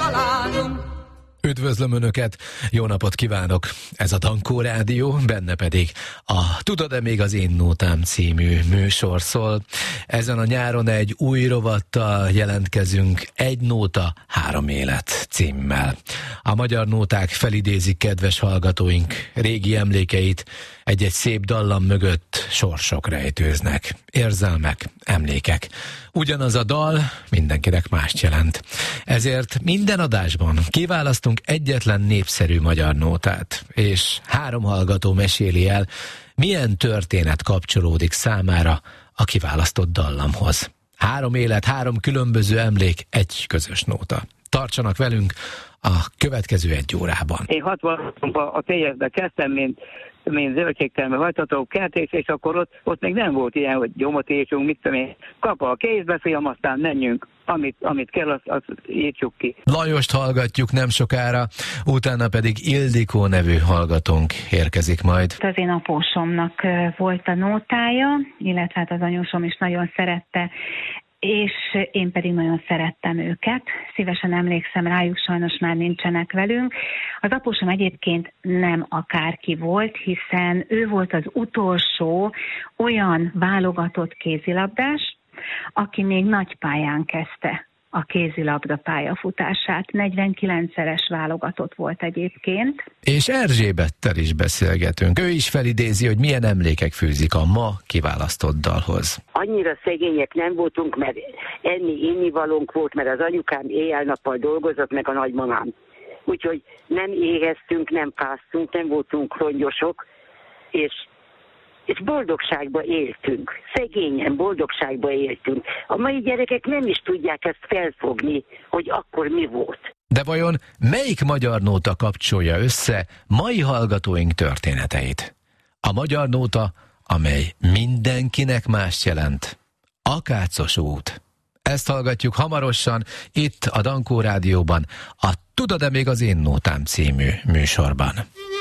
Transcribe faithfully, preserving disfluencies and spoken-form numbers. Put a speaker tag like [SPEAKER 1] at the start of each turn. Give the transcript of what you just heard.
[SPEAKER 1] találunk.
[SPEAKER 2] Üdvözlöm Önöket, jó napot kívánok! Ez a Dankó Rádió, benne pedig a Tudod-e még az én nótám című műsor szól. Ezen a nyáron egy új rovattal jelentkezünk, Egy nóta, három élet címmel. A magyar nóták felidézik kedves hallgatóink régi emlékeit, egy-egy szép dallam mögött sorsok rejtőznek, érzelmek, emlékek. Ugyanaz a dal mindenkinek mást jelent. Ezért minden adásban kiválasztunk egyetlen népszerű magyar nótát, és három hallgató meséli el, milyen történet kapcsolódik számára a kiválasztott dallamhoz. Három élet, három különböző emlék, egy közös nóta. Tartsanak velünk a következő egy órában.
[SPEAKER 3] Én hatvanban a té es-be kezdtem, mint mint zöldségtermő hajtató kertész, és akkor ott, ott még nem volt ilyen, hogy gyomotésünk, mit tudom én, kap a kézbe film, aztán menjünk, amit, amit kell, azt, azt írtsuk ki.
[SPEAKER 2] Lajost hallgatjuk nem sokára, utána pedig Ildikó nevű hallgatónk érkezik majd.
[SPEAKER 4] Az én apósomnak volt a nótája, illetve hát az anyósom is nagyon szerette, és én pedig nagyon szerettem őket, szívesen emlékszem rájuk, sajnos már nincsenek velünk. Az apósom egyébként nem akárki volt, hiszen ő volt az utolsó olyan válogatott kézilabdás, aki még nagypályán kezdte a kézilabda pályafutását. negyvenkilencszeres válogatott volt egyébként.
[SPEAKER 2] És Erzsébettel is beszélgetünk. Ő is felidézi, hogy milyen emlékek fűzik a ma kiválasztott dalhoz.
[SPEAKER 5] Annyira szegények nem voltunk, mert enni, innivalónk volt, mert az anyukám éjjel-nappal dolgozott, meg a nagymamám. Úgyhogy nem éheztünk, nem fáztunk, nem voltunk rongyosok, és és boldogságba éltünk. Szegényen boldogságba éltünk. A mai gyerekek nem is tudják ezt felfogni, hogy akkor mi volt.
[SPEAKER 2] De vajon melyik magyar nóta kapcsolja össze mai hallgatóink történeteit? A magyar nóta, amely mindenkinek mást jelent. Akácos út. Ezt hallgatjuk hamarosan itt a Dankó Rádióban, a Tudod-e még az én nótám című műsorban.